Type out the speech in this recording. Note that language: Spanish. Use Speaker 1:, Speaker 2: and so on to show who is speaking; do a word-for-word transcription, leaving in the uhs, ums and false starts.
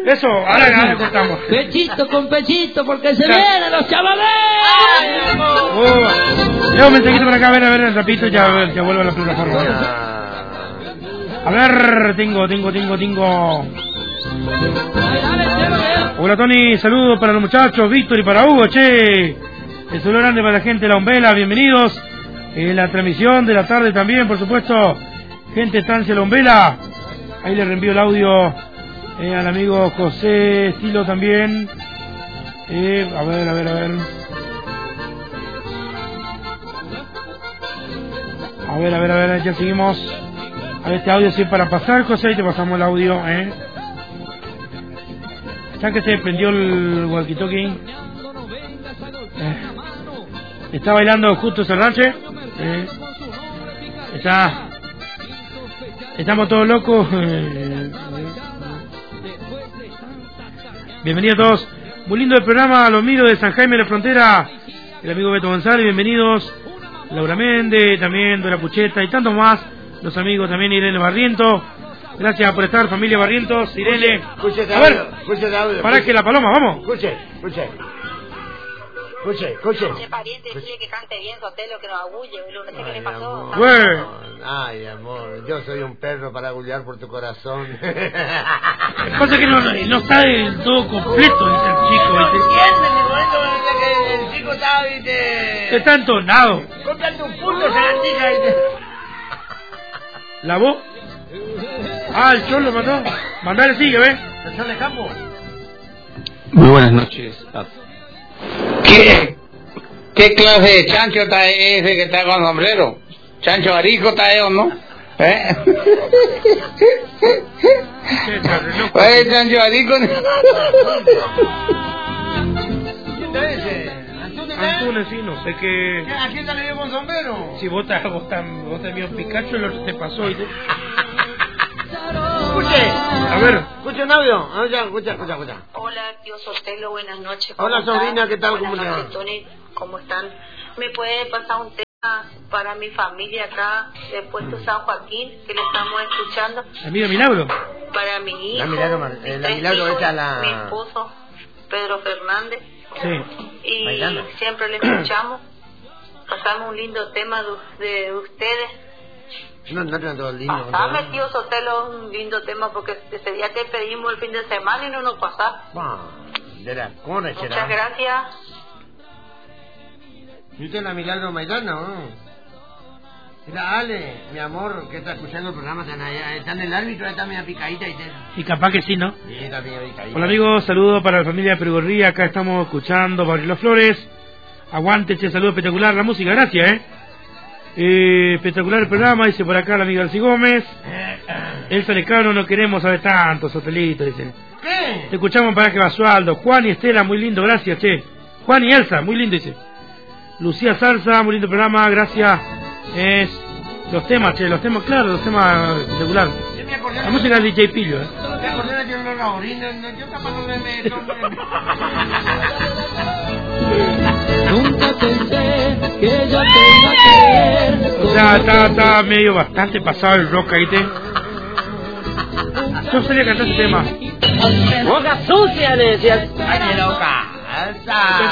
Speaker 1: Eso, ahora, ahora cortamos.
Speaker 2: Pechito con pechito, porque se vienen los chavales.
Speaker 1: Uh, Leo un mensajito por acá, a ver, a ver, el rapidito, ya, a ver, ya vuelvo a la plataforma. A ver, tengo, tengo, tengo, tengo. Hola Tony, saludos para los muchachos, Víctor y para Hugo, che. El saludo grande para la gente de la Umbela, bienvenidos. En la transmisión de la tarde también, por supuesto, gente de Estancia La Umbela. Ahí le reenvío el audio eh, al amigo José Estilo también. Eh, a ver, a ver, a ver. A ver, a ver, a ver, ya seguimos. A ver, este audio sí para pasar, José, y te pasamos el audio, ¿eh? ¿Sabes que se prendió el walkie-talkie? Eh. Está bailando justo esa noche. Eh. Está... Estamos todos locos. Eh. Bienvenidos a todos. Muy lindo el programa, los miro de San Jaime de la Frontera. El amigo Beto González, bienvenidos. Laura Méndez, también Dora Pucheta y tantos más. Los amigos también, Irene Barriento. Gracias por estar, familia Barrientos. Irene.
Speaker 3: Escuche,
Speaker 1: a ver,
Speaker 3: escuche, audio,
Speaker 1: para que la paloma, vamos.
Speaker 3: Escuche, escuche. Escuche, escuche.
Speaker 4: Ese pariente decide que cante bien Sotelo, que nos agulle, boludo. No sé qué le pasó.
Speaker 1: Bueno.
Speaker 3: Ay, amor, yo soy un perro para agullar por tu corazón.
Speaker 1: Lo que pasa es que no, no está del todo completo el chico.
Speaker 3: No
Speaker 1: ¿viste?
Speaker 3: entiende, mi bonito, que el chico está, viste.
Speaker 1: Está entonado.
Speaker 3: Cómprate un punto, Sarandija, viste.
Speaker 1: ¿La voz? Ah, el cholo mandó. Mandale, sigue, ¿ves?
Speaker 3: El cholo de campo.
Speaker 5: Muy buenas noches. ¿Qué, ¿Qué clase de chancho está ese que está con sombrero? ¿Chancho arico está él o no? ¿Eh? Oye, chancho arico.
Speaker 3: ¿Quién está ese?
Speaker 1: Antunes, sí, no sé qué.
Speaker 3: ¿A quién te le dio con sombrero?
Speaker 1: Si vos te vos te, vos te vio un Pikachu, lo te pasó y te...
Speaker 3: Escuche.
Speaker 1: A ver.
Speaker 3: Escucha un audio. Escucha, escucha, escucha, escucha.
Speaker 4: Hola, tío Sotelo, buenas noches. ¿Cómo
Speaker 3: Hola,
Speaker 4: están?
Speaker 3: sobrina, ¿qué tal? ¿Cómo
Speaker 4: Buenas
Speaker 3: le va?
Speaker 4: noches, Tony, ¿cómo están? ¿Me puede pasar un tema para mi familia acá, de Puesto San Joaquín, que lo estamos escuchando?
Speaker 1: Amiga Milagro.
Speaker 4: Para mi hijo,
Speaker 3: La Milagro, eh, la
Speaker 4: mis
Speaker 3: Milagro
Speaker 4: hijos,
Speaker 3: esa la...
Speaker 4: mi esposo, Pedro Fernández.
Speaker 1: Sí.
Speaker 4: Y
Speaker 3: Bailando.
Speaker 4: siempre le escuchamos. Pasamos un lindo tema de, de ustedes.
Speaker 3: No, no tengo todo el lindo.
Speaker 4: Pasame, tío Sotelo, un lindo tema, porque ese día te pedimos el fin de semana y no nos pasaste.
Speaker 3: De la cona, será.
Speaker 4: Muchas gracias.
Speaker 3: ¿Y usted la Milagro Maidana, no? Mira, Ale, mi amor, que está escuchando el programa, están allá, está en el árbitro, ahí está media picadita y te...
Speaker 1: Y capaz que sí, ¿no?
Speaker 3: Sí, está media picadita.
Speaker 1: Hola amigos, saludos para la familia Pergorría. Acá estamos escuchando Gabriela Flores. Aguante, che, saludo espectacular. La música, gracias, eh. eh espectacular el programa, dice por acá la amiga Alci Gómez. Elsa Lecano, no queremos saber tanto, Sotelito, dice.
Speaker 3: ¿Qué?
Speaker 1: Te escuchamos para que Basualdo. Juan y Estela, muy lindo, gracias, che. Juan y Elsa, muy lindo, dice. Lucía Salsa, muy lindo programa, gracias. Es los temas, che, los temas, claro, los temas espectacular. La música del D J Pillo, eh.
Speaker 3: ¿Te acordás que no la orina? Yo capaz no me meto.
Speaker 2: Nunca pensé que yo te iba a querer.
Speaker 1: O sea, está, está medio bastante pasado el rock ahí, te. Yo salía a cantar ese tema.
Speaker 2: Boca sucia, le decías.
Speaker 3: ¡Ay, qué loca! ¡Esa!